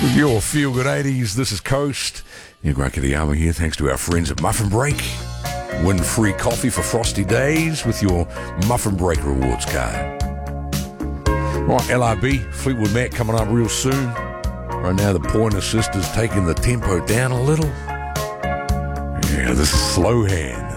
With your Feel Good 80s, this is Coast. Nick Rakadiyama here, thanks to our friends at Muffin Break. Win free coffee for frosty days with your Muffin Break rewards card. Right, LRB, Fleetwood Mac coming up real soon. Right now, the Pointer Sisters taking the tempo down a little. Yeah, this is Slow Hand.